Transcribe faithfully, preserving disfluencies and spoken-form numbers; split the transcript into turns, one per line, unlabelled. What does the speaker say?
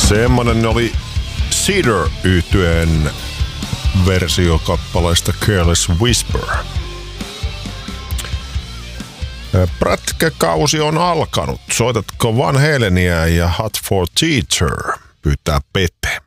Semmonen oli Cedar -yhtyeen versio kappaleesta Careless Whisper. Prätkäkausi on alkanut. Soitatko Van Halenia ja Hot for Teacher? Pyytää Pepe.